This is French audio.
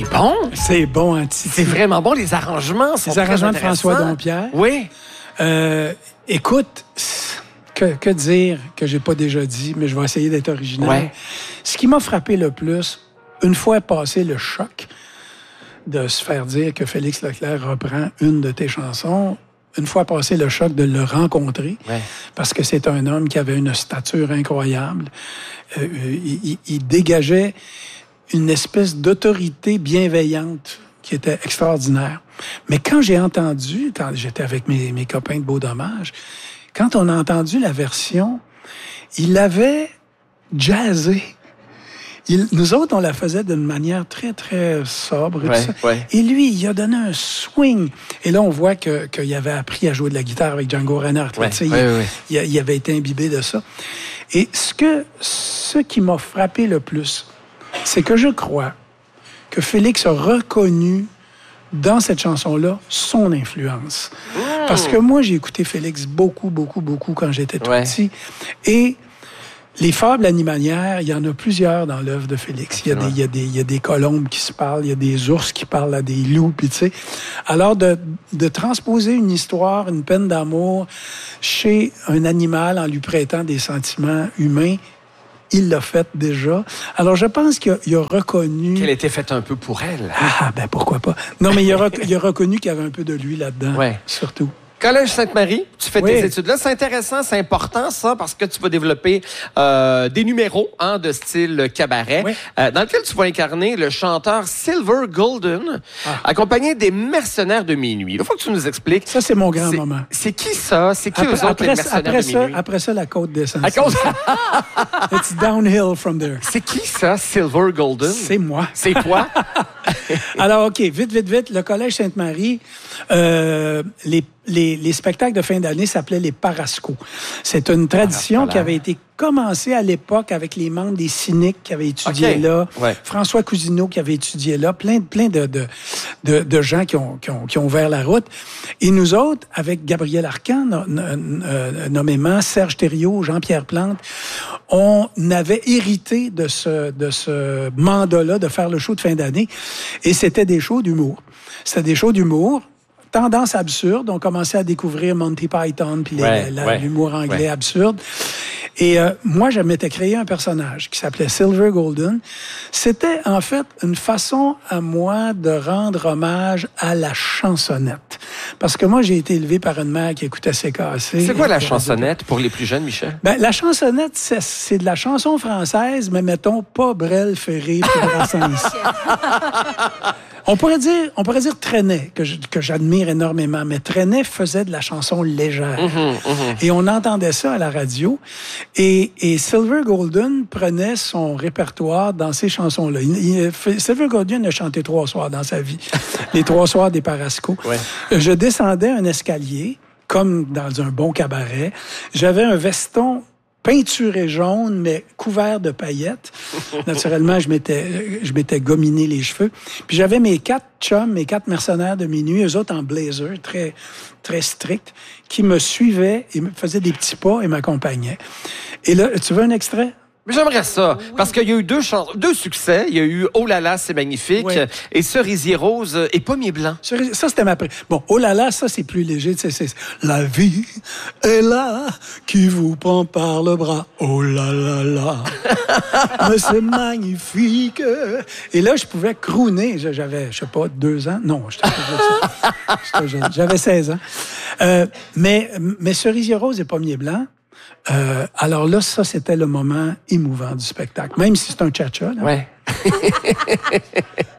bon. C'est bon en Titi. C'est vraiment bon. Les arrangements sont Les arrangements de très François intéressants. Dompierre. Oui. Écoute, que dire que j'ai pas déjà dit, mais je vais essayer d'être original. Ouais. Ce qui m'a frappé le plus, une fois passé le choc de se faire dire que Félix Leclerc reprend une de tes chansons, une fois passé le choc de le rencontrer, parce que c'est un homme qui avait une stature incroyable, il dégageait une espèce d'autorité bienveillante qui était extraordinaire. Mais quand j'ai entendu, quand j'étais avec mes copains de Beau Dommage, quand on a entendu la version, il avait jazzé. Nous autres, on la faisait d'une manière très, très sobre. Et, tout ça. Et lui, il a donné un swing. Et là, on voit qu'il avait appris à jouer de la guitare avec Django Reinhardt. Il avait été imbibé de ça. Et ce qui m'a frappé le plus, c'est que je crois que Félix a reconnu dans cette chanson-là son influence. Parce que moi, j'ai écouté Félix beaucoup quand j'étais tout petit. Et les fables animalières, il y en a plusieurs dans l'œuvre de Félix. Il y a des colombes qui se parlent, il y a des ours qui parlent à des loups, puis tu sais. Alors, de transposer une histoire, une peine d'amour chez un animal en lui prêtant des sentiments humains, il l'a fait déjà. Alors, je pense qu'il a reconnu... Qu'elle était faite un peu pour elle. Ah, ben pourquoi pas. Non, mais il a reconnu qu'il y avait un peu de lui là-dedans, surtout. Collège Sainte-Marie, tu fais tes études là. C'est intéressant, c'est important ça, parce que tu vas développer des numéros de style cabaret, dans lequel tu vas incarner le chanteur Silver Golden, accompagné des mercenaires de minuit. Il faut que tu nous expliques. Ça, c'est mon grand moment. C'est qui ça? C'est qui eux autres, les mercenaires de minuit? Après ça, la côte descend. It's downhill from there. C'est qui ça, Silver Golden? C'est moi. C'est toi? Alors, OK, vite. Le Collège Sainte-Marie, les spectacles de fin d'année s'appelaient les Parascos. C'est une tradition qui avait été commencée à l'époque avec les membres des Cyniques qui avaient étudié là, François Cousineau qui avait étudié là, plein de gens qui ont ouvert la route. Et nous autres, avec Gabriel Arcan, nommément Serge Thériault, Jean-Pierre Plante, on avait hérité de ce mandat-là de faire le show de fin d'année. Et c'était des shows d'humour. C'était des shows d'humour. Tendance absurde. On commençait à découvrir Monty Python puis l'humour anglais absurde. Et moi, je m'étais créé un personnage qui s'appelait Silver Golden. C'était en fait une façon à moi de rendre hommage à la chansonnette. Parce que moi, j'ai été élevé par une mère qui écoutait CKAC. C'est quoi la chansonnette pour les plus jeunes, Michel? Ben, la chansonnette, c'est de la chanson française, mais mettons pas Brel, Ferré puis Brassens. On pourrait dire Trenet, que j'admire énormément, mais Trenet faisait de la chanson légère. Et on entendait ça à la radio. Et Silver Golden prenait son répertoire dans ces chansons-là. Silver Golden a chanté 3 soirs dans sa vie. Les 3 soirs des Parascos. Je descendais un escalier, comme dans un bon cabaret. J'avais un veston peinturé jaune, mais couvert de paillettes. Naturellement, je m'étais gominé les cheveux. Puis j'avais mes 4 chums, mes 4 mercenaires de minuit, eux autres en blazer, très, très strict, qui me suivaient et me faisaient des petits pas et m'accompagnaient. Et là, tu veux un extrait? J'aimerais ça, parce qu'il y a eu 2 succès. Il y a eu « Oh là là, c'est magnifique » et « Cerisier rose » et « Pommier blanc ». Ça, c'était ma... Bon, « Oh là là », ça, c'est plus léger. C'est « La vie est là, qui vous prend par le bras. Oh là là là, mais c'est magnifique. » Et là, je pouvais crooner. J'avais, je sais pas, 2 ans. Non, j'étais jeune. J'avais 16 ans. Mais « Cerisier rose » et « Pommier blanc », alors là, ça, c'était le moment émouvant du spectacle. Même si c'est un cha-cha. Là.